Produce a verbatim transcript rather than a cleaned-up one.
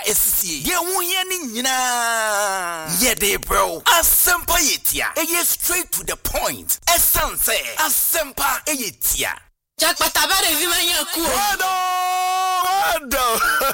esisi ye hu ye ni nyina ye de bro asempa yetia eye straight to the point essence asempa eyetia Jack patabare vi manya ku Wado wado